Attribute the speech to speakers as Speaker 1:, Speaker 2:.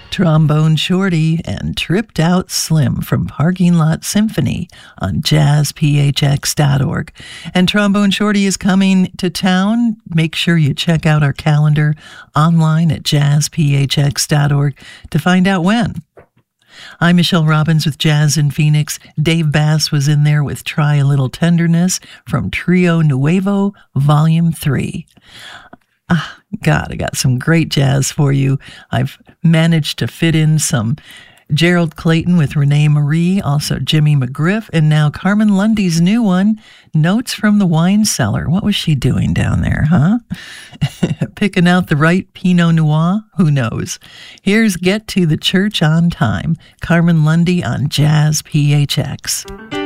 Speaker 1: Trombone Shorty and Tripped Out Slim from Parking Lot Symphony on jazzphx.org. And Trombone Shorty is coming to town. Make sure you check out our calendar online at jazzphx.org to find out when. I'm Michelle Robbins with Jazz in Phoenix. Dave Bass was in there with Try a Little Tenderness from Trio Nuevo, Volume 3. God, I got some great jazz for you. I've managed to fit in some Gerald Clayton with Renee Marie, also Jimmy McGriff, and now Carmen Lundy's new one, Notes from the Wine Cellar. What was she doing down there, huh? Picking out the right Pinot Noir? Who knows? Here's Get to the Church on Time, Carmen Lundy on Jazz PHX.